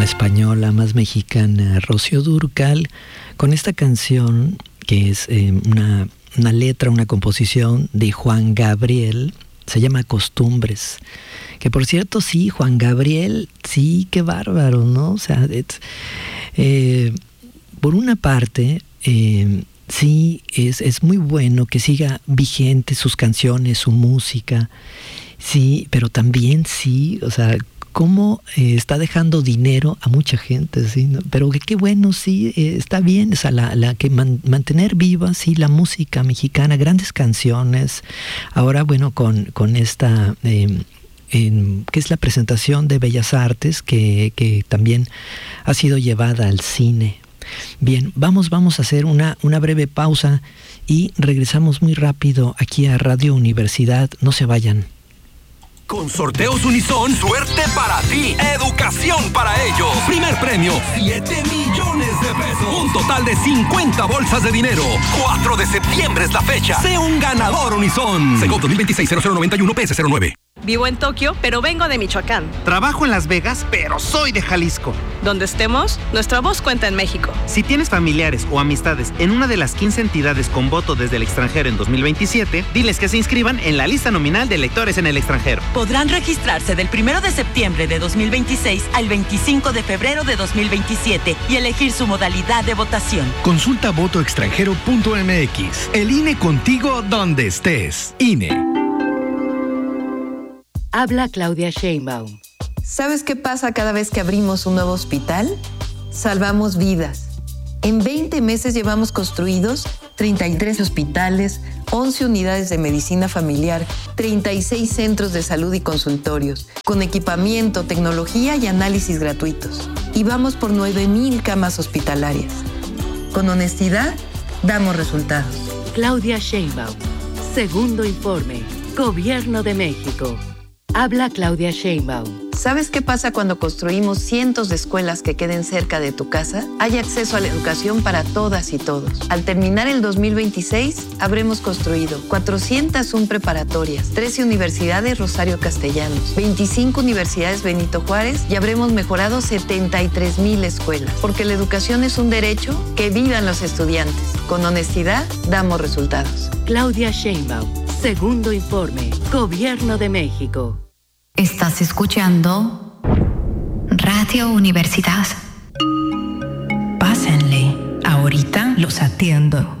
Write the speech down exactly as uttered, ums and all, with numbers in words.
española, más mexicana, Rocío Dúrcal, con esta canción que es eh, una, una letra, una composición de Juan Gabriel, se llama Costumbres. Que por cierto, sí, Juan Gabriel, sí, qué bárbaro, ¿no? O sea, es, eh, por una parte, eh, sí, es, es muy bueno que siga vigente sus canciones, su música, sí, pero también sí, o sea, cómo eh, está dejando dinero a mucha gente, ¿sí? ¿No? Pero que qué bueno, sí, eh, está bien, o sea, la, la que man, mantener viva, sí, la música mexicana, grandes canciones. Ahora, bueno, con, con esta, eh, en, que es la presentación de Bellas Artes, que, que también ha sido llevada al cine. Bien, vamos, vamos a hacer una, una breve pausa y regresamos muy rápido aquí a Radio Universidad. No se vayan. Con Sorteos Unison, suerte para ti, educación para ellos. Primer premio, siete millones de pesos. Un total de cincuenta bolsas de dinero. cuatro de septiembre es la fecha. Sé un ganador Unison. Según dos mil veintiséis cero cero noventa y uno P S cero nueve. Vivo en Tokio, pero vengo de Michoacán. Trabajo en Las Vegas, pero soy de Jalisco. Donde estemos, nuestra voz cuenta en México. Si tienes familiares o amistades en una de las quince entidades con voto desde el extranjero en dos mil veintisiete, diles que se inscriban en la lista nominal de electores en el extranjero. Podrán registrarse del primero de septiembre de dos mil veintiséis al veinticinco de febrero de dos mil veintisiete y elegir su modalidad de votación. Consulta voto extranjero punto m x. El I N E contigo donde estés. I N E. Habla Claudia Sheinbaum. ¿Sabes qué pasa cada vez que abrimos un nuevo hospital? Salvamos vidas. En veinte meses llevamos construidos treinta y tres hospitales, once unidades de medicina familiar, treinta y seis centros de salud y consultorios, con equipamiento, tecnología y análisis gratuitos. Y vamos por nueve mil camas hospitalarias. Con honestidad, damos resultados. Claudia Sheinbaum. Segundo informe. Gobierno de México. Habla Claudia Sheinbaum. ¿Sabes qué pasa cuando construimos cientos de escuelas que queden cerca de tu casa? Hay acceso a la educación para todas y todos. Al terminar el dos mil veintiséis, habremos construido cuatrocientas una preparatorias, trece universidades Rosario Castellanos, veinticinco universidades Benito Juárez y habremos mejorado setenta y tres mil escuelas. Porque la educación es un derecho, que vivan los estudiantes. Con honestidad, damos resultados. Claudia Sheinbaum. Segundo informe. Gobierno de México. Estás escuchando Radio Universidad. Pásenle, ahorita los atiendo.